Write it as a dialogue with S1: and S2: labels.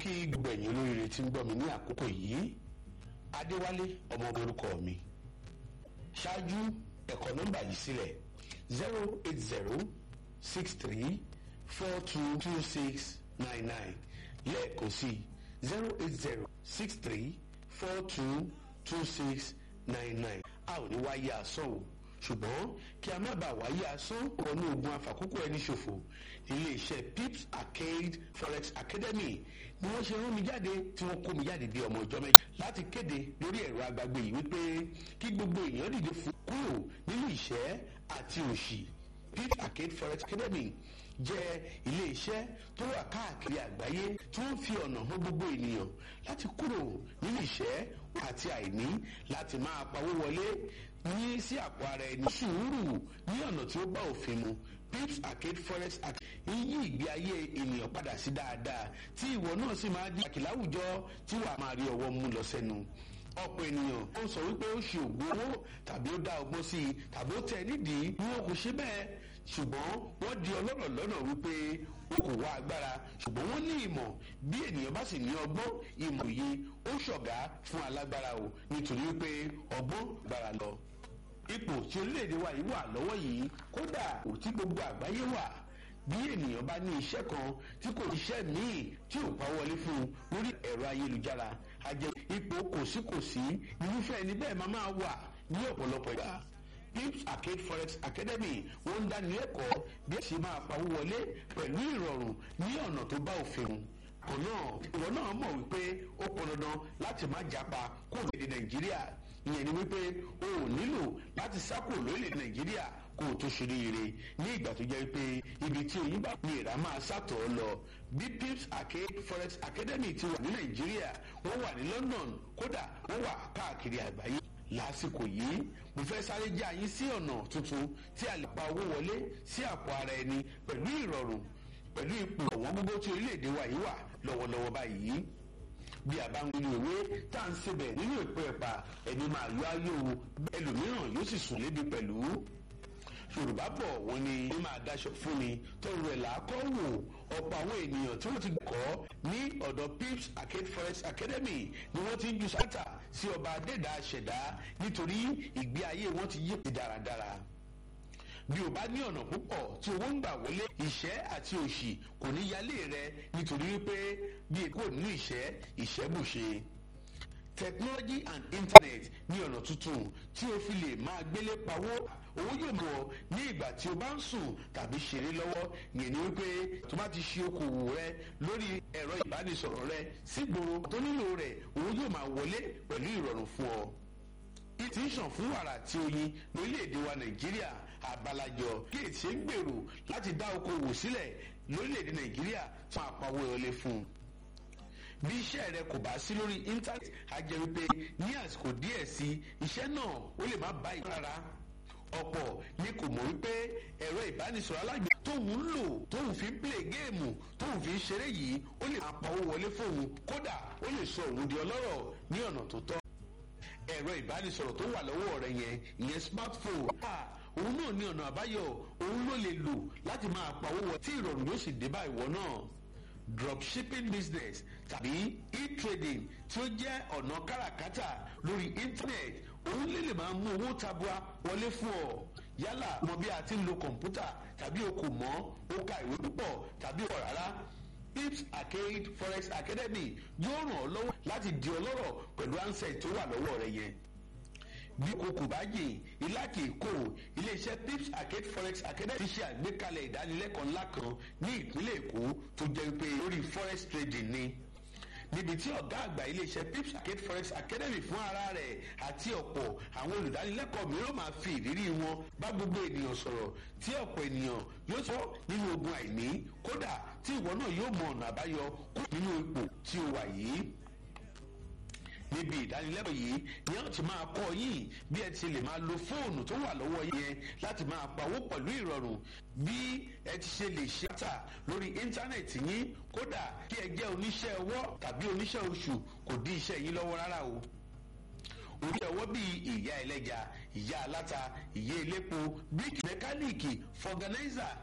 S1: kí gbogbo ẹ̀yin olóríire tí ń gbọ́ mi ní àkókò yìí Adéwálé ọmọ orúkọ mi ṣáájú ẹ̀kọ́ nọ́mbà yìí sílẹ̀ 08063422699 lẹ́ẹ̀kan sí 08063422699 a ò ní wáyé asán o ṣùgbọ́n kí a má bàa wáyé asán wọnú ogun àfàkókò ẹni ṣòfò iléeṣẹ́ Pips Arcade Forex Academy ni wọ́n ṣe rán mi jáde tí wọ́n kó mi jáde bí ọmọ ìjọ méjì láti kéde lórí ẹ̀rọ agbágbé yìí wípé kí gbogbo èèyàn dìde fún kúrò nínú ìṣẹ́ àti òṣì. Pips Arcade Forex Academy jẹ́ iléeṣẹ́ tó wà káàkiri àgbáyé tí wọ́n fi ọ̀nà hàn gbogbo ènìyàn láti kúrò nínú ìṣẹ́ àti àìní láti máa pawó wọlé ní sí àpò ara ẹni sùúrù ní ọ̀nà tí ó bá òfin mu. Pips Arcade Forex Academy yí ìgbé ayé ènìyàn padà sí dáadáa tí ìwọ náà sì máa di àkìlá àwùjọ tí wàá máa rí ọwọ́ mú lọ sẹ́nu. Ọ̀pọ̀ ènìyàn ó sọ wípé ó ṣe ògùn owó tàbí ó dá ọgbọ́n sí i tàbí ó tẹ̀ nídìí ni wọn kò ṣe bẹ́ẹ̀ ṣùgbọ́n wọ́n di ọlọ́rọ̀ lọ́nà wípé wọn kò wá agbára ṣùgbọ́n wọ́n ní ìmọ̀ bí ènìyàn bá sì ní ọgbọ́n ìmọ̀ yìí ó ṣọ̀gá fún alágbára o nítorí wípé ọgbọ́n gbára lọ. Ipò tí orílẹ̀-èdè wa yìí wà lọ́wọ́ yìí kódà kò tí gbogbo àgbáyé wà bí ènìyàn bá ní iṣẹ́ kan tí kò iṣẹ́ míì tí ò pa wọlé fún un lórí ẹ̀rọ ayélujára a jẹ́ ipò kòsíkòsí irúfẹ́ ẹni bẹ́ẹ̀ máa wà ní ọ̀pọ̀lọpọ̀ ìgbà. Pips Arcade Forex Academy wọ́n ń dánilẹ́kọ̀ọ́ bí ẹ ṣe máa pawó wọlé pẹ̀lú ìrọ̀rùn ní ọ̀nà tó bá òfin mu. Ìwọ náà mọ̀ wípé ó pọn dandan láti má japa kó lóde Nàìjíríà ìyẹn ni wípé o ò nílò láti sá kúrò lórílẹ̀ Nàìjíríà kó o tó ṣoríire ní ìgbà tó jẹ́ pé ibi tí oyin bá ní ìrà máa sàtọ̀ ọ́ lọ. Bí Pips Arcade Forex Academy ti wà ní Nàìjíríà wọ́n wà ní London kódà wọ́n wà káàkiri àgbáyé. Lásìkò yìí mo fẹ́ sáré já yín sí ọ̀nà tuntun tí a lè pa owó wọlé sí àpò ara ẹni pẹ̀lú ìrọ̀rùn pẹ̀lú ipò ọ̀wọ́n gógó tí orílẹ̀-èdè wa yìí wà lọ́wọ́lọ́wọ́ báyìí. Bí a bá ń gbé ìwé tá à ń sebẹ̀ nínú ìpò ẹ̀pà ẹni máa yọ ayé o ẹlòmíràn yóò sì sùn lébi pẹ̀lú. Yorùbá bọ̀ wọ́n ní ní máa daṣọ fún mi tó rẹ̀ làákọ́ wò ọ̀pọ̀ àwọn ènìyàn tí wọ́n ti kọ́ ní ọ̀dọ̀ Pips Arcade Forex Academy ni wọ́n ti ń ju sátà sí ọba adẹ́dàá ṣẹ̀dá nítorí ìgbé ayé wọn ti yí dáradára. Bí o bá ní ọ̀nà púpọ̀ tí owó ń gbà wọlé ìṣẹ́ àti òṣì kò ní yálé rẹ nítorí wípé bí èkó nínú ìṣẹ́ bùṣe. Technology and internet ní ọ̀nà tuntun tí o fi lè máa gbélé pawó owó yóò mọ̀ ní ìgbà tí o bá ń sùn tàbí ṣeré lọ́wọ́ yẹn ni wípé tó bá ti ṣe okòwò rẹ lórí ẹ̀rọ ìbánisọ̀rọ̀ rẹ sígboro tó nílò rẹ̀ owó yóò máa wọlé pẹ̀lú ìrọ̀rùn fún ọ. Ìtì ń ṣàn fún wàrà àti oyin lórílẹ̀‐èdè wa Nàìjíríà àbálàjọ Gates ṣe ń gbèrò láti dá okòwò sílẹ̀ lórílẹ̀‐èdè Nàìjíríà fún àpawó ìrọ̀lé fún un. Bí iṣẹ́ rẹ kò bá sí lórí íńtánẹ́ẹ̀tì á jẹ́ wípé ní àsìkò díẹ̀ sí iṣẹ́ náà ó lè má bá ìgbà rárá. Ọ̀pọ̀ ni kò mọ̀ wípé ẹ̀rọ ìbánisọ̀rọ̀ alágbèéká tóun ń lò tóun fi ń play géèmù tóun fi ń ṣeré yìí ó lè máa pawó wọlé fóun kódà ó lè sọ òun di ọlọ́rọ̀ ní ọ̀nà tó tọ́. Ẹ̀rọ ìbánisọ̀rọ̀ tó wà lọ́wọ́ rẹ yẹn ìyẹn smartphone òun náà ní ọ̀nà àbáyọ òun ló lè lò láti máa pawó wọlé tí ìrọ̀rùn yóò sì dé bá ìwọ náà. Dropshipping business tàbí e-trading tí ó jẹ́ ọ̀nà káràkátà lórí internet òun lè máa mú owó tabua wọlé fún ọ yálà mọ bí a ti ń lo kọ̀ǹpútà tàbí o kò mọ̀ o ka ìwé púpọ̀ tàbí o rárá. Pips Arcade Forex Academy yóò ràn ọ́ lọ́wọ́ láti di ọlọ́rọ̀ pẹ̀lú ansẹ̀ tó wà lọ́wọ́ rẹ yẹn. Bí kòkò bá yè ilá kìí kò iléeṣẹ́ Pips Arcade Forex Academy ti ṣe àgbékalẹ̀ ìdánilẹ́kọ̀ọ́ ńlá kan ní ìpínlẹ̀ Èkó tó jẹ́ pé lórí forex trading ni. Níbi tí ọ̀gá àgbà iléeṣẹ́ Pips Arcade Forex Academy fún ara rẹ̀ àti ọ̀pọ̀ àwọn olùdánilẹ́kọ̀ọ́ mìíràn máa fi ìrírí wọn bá gbogbo ènìyàn sọ̀rọ̀ tí ọ̀pọ̀ ènìyàn yóò sọ nínú ogun àìní kódà tí ìwọ náà yóò mọ ọ̀nà àbáyọ kúrò nínú ipò tí o wà yìí. Níbi ìdánilẹ́kọ̀ọ́ yìí ni wọ́n ti máa kọ́ yín bí ẹ ti lè máa lo fóònù tó wà lọ́wọ́ yẹn láti máa pawó pẹ̀lú ìrọ̀rùn bí ẹ ti ṣe lè ṣe àtà lórí íńtánẹ́ẹ̀tì yín kódà kí ẹ jẹ́ oníṣẹ́ ọwọ́ tàbí oníṣẹ́ oṣù kò dí iṣẹ́ yín lọ́wọ́ rárá o. Orí ọwọ́ bíi ìyá ẹlẹ́ja ìyá aláta ìyá elépo bíríkì mẹkáníìkì fọ̀gánáìsà